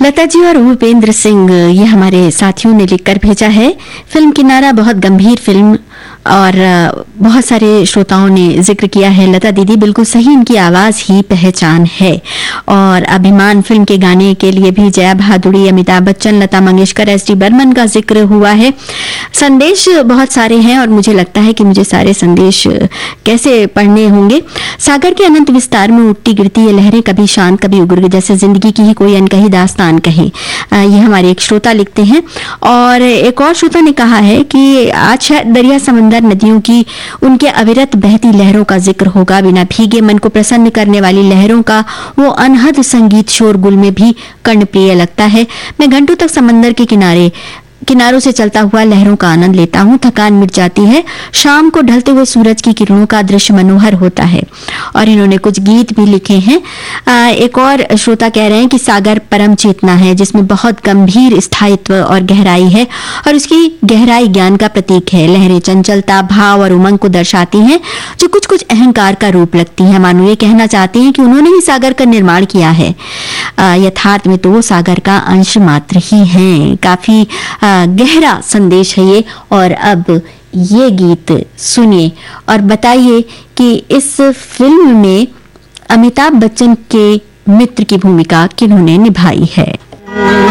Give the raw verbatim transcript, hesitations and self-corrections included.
लता जी और भूपेंद्र सिंह ये हमारे साथियों ने लिखकर भेजा है। फिल्म किनारा बहुत गंभीर फिल्म और बहुत सारे श्रोताओं ने जिक्र किया है। लता दीदी बिल्कुल सही, इनकी आवाज ही पहचान है। और अभिमान फिल्म के गाने के लिए भी जया भादुड़ी, अमिताभ बच्चन, लता मंगेशकर, एस डी बर्मन का जिक्र हुआ है। संदेश बहुत सारे हैं और मुझे लगता है कि मुझे सारे संदेश कैसे पढ़ने होंगे। सागर के अनंत विस्तार में उठती गिरती ये लहरें, कभी शांत कभी उग्र, जैसे जिंदगी की ही कोई अनकही दास्तान कहे। ये हमारे एक श्रोता लिखते हैं। और एक और श्रोता ने कहा है कि आज शायद दरिया समंदर नदियों की उनके अविरत बहती लहरों का जिक्र होगा। बिना भीगे मन को प्रसन्न करने वाली लहरों का वो अनहद संगीत शोरगुल में भी कर्णप्रिय लगता है। मैं घंटों तक समंदर के किनारे किनारों से चलता हुआ लहरों का आनंद लेता हूँ, थकान मिट जाती है। शाम को ढलते हुए सूरज की किरणों का दृश्य मनोहर होता है। और इन्होंने कुछ गीत भी लिखे हैं। आ, एक और श्रोता कह रहे हैं कि सागर परम चेतना है, जिसमें बहुत गंभीर स्थायित्व और गहराई है और उसकी गहराई ज्ञान का प्रतीक है। लहरें चंचलता, भाव और उमंग को दर्शाती हैं, जो कुछ कुछ अहंकार का रूप लगती हैं। मानो ये कहना चाहते हैं कि उन्होंने ही सागर का निर्माण किया है। यथार्थ में तो वो सागर का अंश मात्र ही हैं। काफी गहरा संदेश है ये। और अब ये गीत सुनिए और बताइए कि इस फिल्म में अमिताभ बच्चन के मित्र की भूमिका किन्होंने निभाई है।